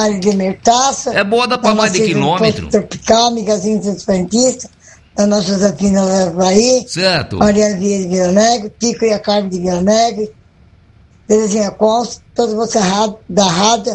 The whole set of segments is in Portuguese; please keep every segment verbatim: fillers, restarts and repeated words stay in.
Mário de Mertaça. É boa, dá pra mais de quilômetro. Tropical, Migazinho dos Franquistas, da nossa Josefina Levaí. Certo. Mariana Vieira de Vila Negro, Tico e a Carmen de Vila Negro, Terezinha Consta, todos vocês da rádio.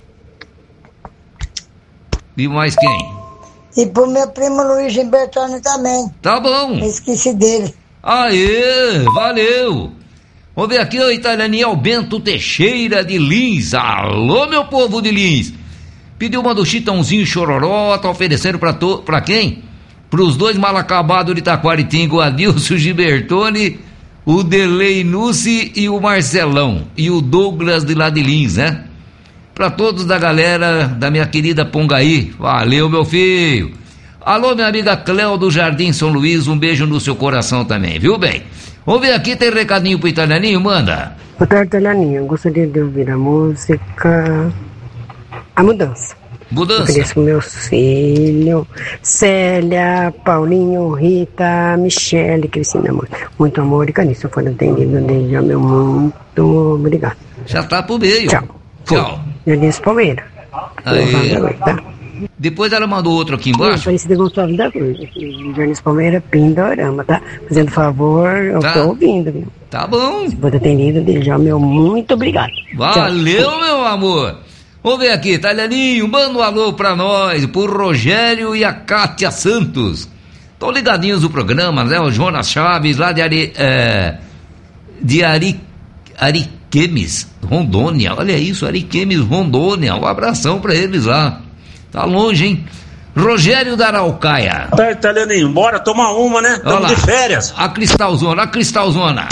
E mais quem? E pro meu primo Luiz Gilbertoni também. Tá bom. Eu esqueci dele. Aê, valeu. Vamos ver aqui o italianinho Bento Teixeira de Lins. Alô, meu povo de Lins. Pediu uma do Chitãozinho Chororó, tá oferecendo pra, to... pra quem? Pros dois mal acabados de Taquaritinga, o Adilson Gilbertoni, o Delei Nussi e o Marcelão. E o Douglas de lá de Lins, né? Pra todos da galera da minha querida Pongaí. Valeu, meu filho. Alô, minha amiga Cléo do Jardim São Luís, um beijo no seu coração também, viu bem? Vamos ver aqui, tem recadinho pro italianinho, manda. Boa tarde, italianinho. Gostaria de ouvir a música A Mudança. Mudança. Ofereço com meus filhos, Célia, Paulinho, Rita, Michele, Cristina, amor. Muito amor e carinho. Se eu for atendido desde meu muito obrigado. Já tá pro meio. Tchau. Tchau. Janice Palmeira. Aí. Tá? Depois ela mandou outro aqui embaixo. Aparecida Gonçalves da Cruz. Janice Palmeira, Pindorama, tá? Fazendo favor, eu Tá. tô ouvindo, viu? Tá bom. Se for atendido desde já meu muito obrigado. Valeu, Tchau. meu amor. Vamos ver aqui, italianinho, manda um alô pra nós, pro Rogério e a Cátia Santos. Estão ligadinhos no programa, né? O Jonas Chaves, lá de Ari, é, de Ari, Ariquemes, Rondônia. Olha isso, Ariquemes, Rondônia. Um abração pra eles lá. Tá longe, hein? Rogério da Araucaia. Tá, italianinho, bora tomar uma, né? Estamos de férias. A Cristalzona, a Cristalzona.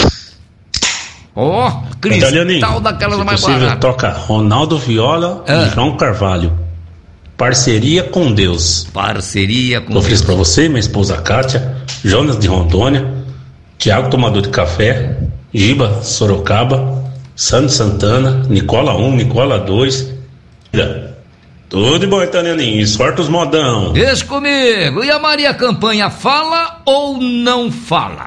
Ó, oh, cristal daquelas se mais possível, baratas. toca Ronaldo Viola É. e João Carvalho. Parceria com Deus. Parceria com Deus. Ofereço Deus. pra você, minha esposa Kátia, Jonas de Rondônia, Tiago Tomador de Café, Giba Sorocaba, Sandro Santana, Nicola um, Nicola dois. Tudo de bom, italianinho. Sorte os modão. Deixa comigo. E a Maria Campanha fala ou não fala?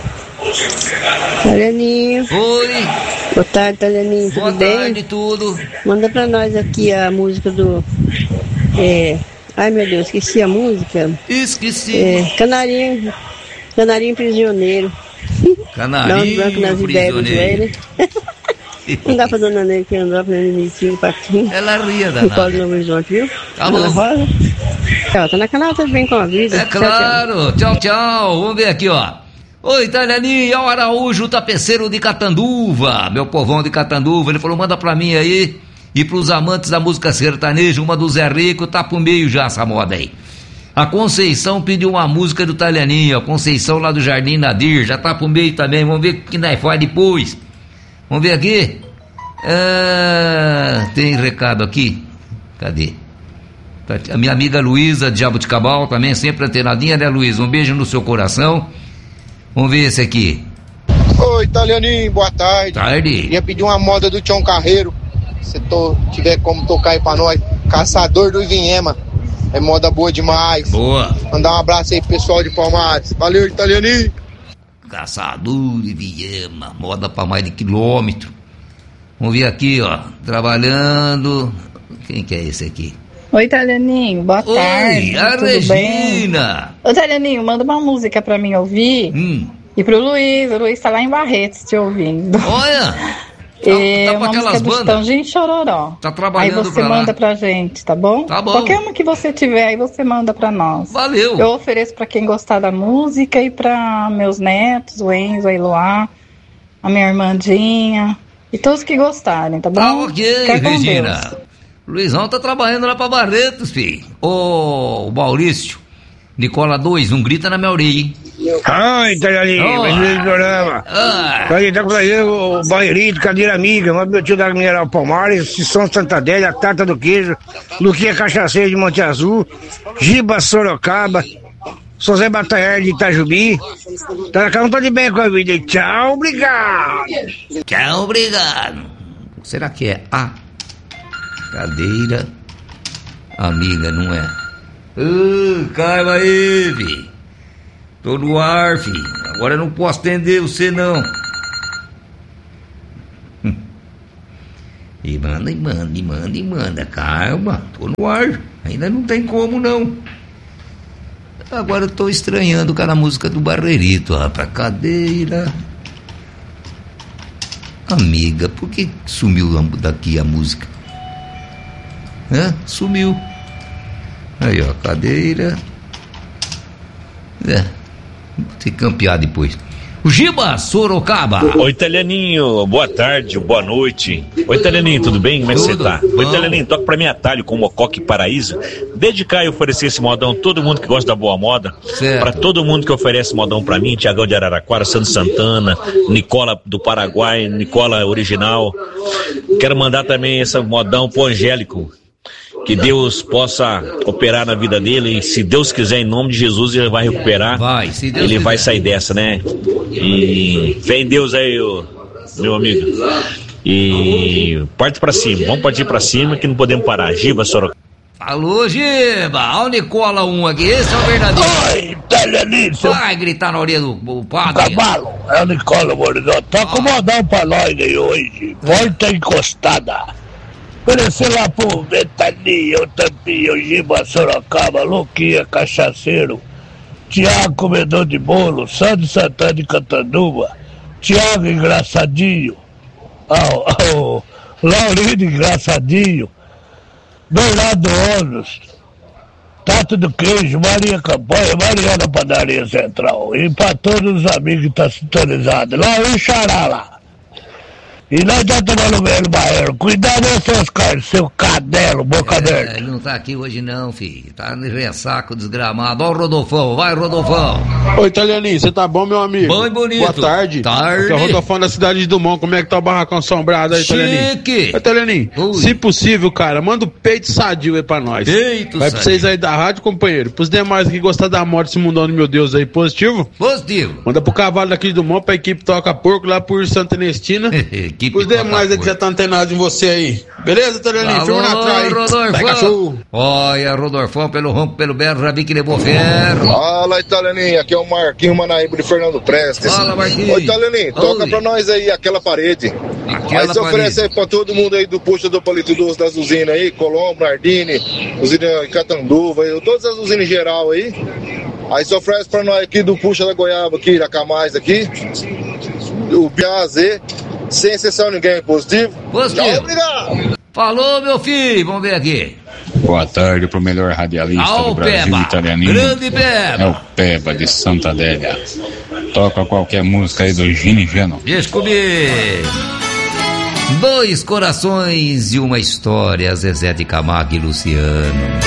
Italianinho. Oi. Boa tarde, Italianinho. Tudo Boa bem? tarde, tudo. Manda pra nós aqui a música do. É, ai meu Deus, esqueci a música. Esqueci. É, Canarinho. Canarinho Prisioneiro. Canarinho Dá um branco nas ideias do Prisioneiro. velho. Não dá pra dona Neide que andou pra Limitinho, Paquinho. Ela ria No Polo danada. do Novo Horizonte, viu? Tá bom. Ana Rosa. Ela tá na canal, tá bem com a vida. É claro. Tchau, tchau. Vamos ver aqui, ó. Oi, Italianinho, é o Araújo Tapeceiro de Catanduva. Meu povão de Catanduva. Ele falou, manda pra mim aí. E pros amantes da música sertaneja, uma do Zé Rico, tá pro meio já essa moda aí. A Conceição pediu uma música do Italianinho. A Conceição lá do Jardim Nadir, já tá pro meio também. Vamos ver o que nós faz depois. Vamos ver aqui. Ah, tem recado aqui. Cadê? A minha amiga Luísa de Jabuticabal também, sempre antenadinha, né, Luísa? Um beijo no seu coração. Vamos ver esse aqui. Oi, Italianinho, boa tarde. Tarde. Ia pedir uma moda do Tião Carreiro. Se to, tiver como tocar aí pra nós. Caçador do Ivinhema. É moda boa demais. Boa. Mandar um abraço aí pro pessoal de Palmares. Valeu, Italianinho. Caçador de Viema, moda pra mais de quilômetro. Vamos ver aqui, ó. Trabalhando. Quem que é esse aqui? Oi, Italianinho, boa Oi, tarde. a tudo Regina. Bem? Ô, Italianinho, manda uma música pra mim ouvir. Hum. E pro Luiz, o Luiz tá lá em Barretos te ouvindo. Olha! É tá com uma aquelas música do bandas? Chitãozinho Chororó. Tá trabalhando Aí você pra lá. manda pra gente, tá bom? Tá bom. Qualquer uma que você tiver, aí você manda pra nós. Valeu. Eu ofereço pra quem gostar da música e pra meus netos, o Enzo, a Iloá, a minha irmãzinha e todos que gostarem, tá bom? Ah, ok, Quer com Regina. Deus. Luizão tá trabalhando lá pra Barretos, filho. Ô, Maurício, Nicola dois, não grita na minha orelha, hein? Ai, Italianinho, Oh. mas no programa. Ah. Aí tá com o Bairrito, Cadeira Amiga, meu tio da Mineral Palmares, São Santa Adélia, Tarta do Queijo, Luquinha Cachaceira de Monte Azul, Giba Sorocaba, José Bataer de Itajubi. Tá na casa, tô de bem com a vida. Tchau, obrigado. Tchau, obrigado. Será que é a Cadeira Amiga, não é? Uh, calma aí, filho. Tô no ar, filho. Agora eu não posso atender você, não. Hum. E manda, e manda, e manda, e manda. Calma, tô no ar. Ainda não tem como, não. Agora eu tô estranhando aquela música do Barreirito, rapaz. Cadeira. Amiga, por que sumiu daqui a música? Hã? Sumiu. Aí, ó, cadeira. É. Vou ter que campear depois. O Giba Sorocaba. Oi, Italianinho, boa tarde, boa noite. Oi, Italianinho, tudo bem? Como é que você tá? Oi, Italianinho, toca pra mim Atalho com Mocoque Paraíso. Dedicar e oferecer esse modão, todo mundo que gosta da boa moda. Certo. Pra todo mundo que oferece modão pra mim, Tiagão de Araraquara, Santo Santana, Nicola do Paraguai, Nicola original. Quero mandar também esse modão pro Angélico. Que Deus possa operar na vida dele, e se Deus quiser, em nome de Jesus, ele vai recuperar. Vai, se Deus ele quiser. Vai sair dessa, né? E fé em Deus aí, ô, meu amigo. E parte pra cima, vamos partir pra cima que não podemos parar. Giba, Sorocaba. Falou, Giba! Olha o Nicola um aqui, esse é o verdadeiro. Oi, Italianíssimo! Vai gritar na orelha do, do padre. Cavalo, é o Nicola Moridão. Tá com modão pra nós aí hoje. Porta encostada. Oferecer lá pro Ventania, o Tampinha, o Giba, Sorocaba, Luquinha, Cachaceiro, Tiago Comedor de Bolo, Sandro Santana de Catanduva, Tiago Engraçadinho, oh, oh, Laurindo Engraçadinho, Bernardo Ônus, Tato do Queijo, Maria Campanha, Mariana Padaria Central, e pra todos os amigos que estão sintonizados, lá o Xará lá. E nós já tomando velho barreiro. Cuidado aí, seus caras, seu cadelo, boca é, aberta. Ele não tá aqui hoje não, filho. Tá no ressaco desgramado. Ó o Rodolfão, vai, Rodolfão. Oi, Italianinho, você tá bom, meu amigo? Bom e bonito. Boa tarde. Tarde. Aqui é o Rodolfão da cidade de Dumont. Como é que tá o barracão assombrado aí, Italianinho? Chique. Italianinho, se possível, cara, manda o peito sadio aí pra nós. Peito Vai sadio. pra vocês aí da rádio, companheiro. Pros demais que gostam da morte, esse mundão do meu Deus aí, positivo? Positivo. Manda pro cavalo daqui de Dumont, pra equipe Toca Porco lá por Santa Ernestina. Pros demais aí que já tá antenado em você aí. Beleza, Italianinho? Firma na trás. Rodolfão. Olha, Rodolfão, pelo rompo, pelo berro, já vi que levou ferro. Fala, Italianinho, aqui é o Marquinho Manaíba de Fernando Prestes. Fala, Marquinho. Ô, Italianinho, toca pra nós aí aquela parede. Aquela aí você oferece aí pra todo mundo aí do Puxa do Palito Doce das usinas aí, Colombo, Nardini, usina Catanduva, aí, todas as usinas em geral aí. Aí você oferece pra nós aqui do Puxa da Goiaba, aqui, da Camais aqui, o B A Z, sem exceção ninguém, positivo? Positivo. Tchau, obrigado. Falou, meu filho, vamos ver aqui. Boa tarde pro melhor radialista Ao do Brasil, Peba. Italianinho. Grande Peba. É o Peba de Santa Adélia. Toca qualquer música aí do Gini Geno. Descobri. Dois corações e uma história, Zezé de Camargo e Luciano.